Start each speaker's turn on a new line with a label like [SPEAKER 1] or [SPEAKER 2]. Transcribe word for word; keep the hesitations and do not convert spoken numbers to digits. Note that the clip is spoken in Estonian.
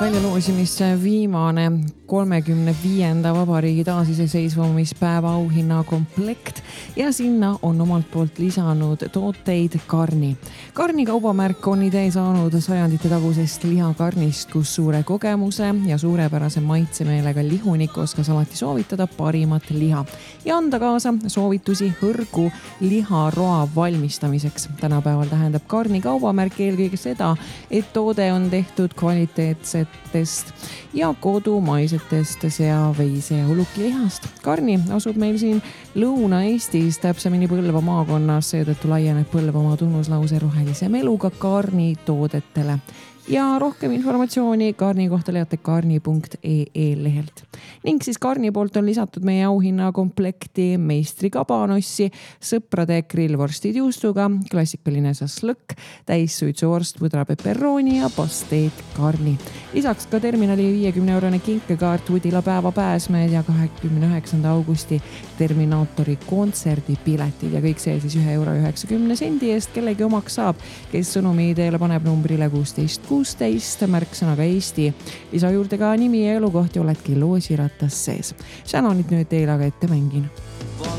[SPEAKER 1] Väljaloosimisse viimane kolmekümne viienda vabariigi taasiseseisvumispäeva auhinna komplekt ja sinna on omalt poolt lisanud tooteid Karni. Karni kaubamärk on idee saanud sajandite tagusest lihakarnist, kus suure kogemuse ja suurepärase maitsemeelega lihunik oskas alati soovitada parimat liha ja anda kaasa soovitusi hõrgu liharoa valmistamiseks. Tänapäeval tähendab Karni kaubamärk eelkõige seda, et toode on tehtud kvaliteetset ja kodumaisetest sea, veise ja ulukilihast. Karni asub meil siin Lõuna-Eestis, täpsemini Põlva maakonnas, seetõttu laieneb Põlvamaa tunnuslause rohelise meluga Karni toodetele. Ja rohkem informatsiooni Karni kohta leiate karni punkt ee lehelt. Ning siis Karni poolt on lisatud meie auhinna komplekti meistri kabanossi, sõprade grillvorstid juustuga, klassikaline saslõkk, täissuitsuvorst, pudra peperoni ja pasteet Karni. Lisaks ka terminali viiekümne eurone kinkekaart, Udila päeva pääsmed ja kahekümne üheksanda augusti Terminaatori kontserdipiletid ja kõik see siis ühe euro üheksakümne sendi eest kellegi omaks saab, kes sõnumi teele paneb numbrile kuusteist kuusteist märksõnaga Eesti. Lisa juurde ka nimi ja elukoht ja oledki loosirattas sees. Shannonit nüüd teile aga ette mängin.